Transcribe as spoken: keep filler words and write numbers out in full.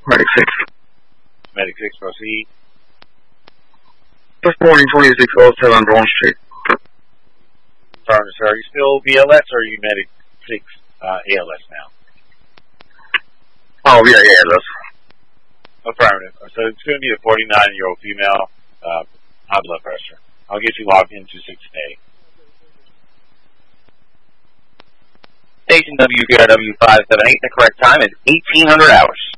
Medic six. Medic six, proceed. This morning, twenty-six oh seven Brown Street. Sorry, sir. Are you still B L S or are you Medic six uh, A L S now? Oh, yeah, yeah, that's... Affirmative. So it's going to be a forty-nine-year-old female, uh, high blood pressure. I'll get you logged into six A. Station W K R W five seven eight, the correct time is eighteen hundred hours.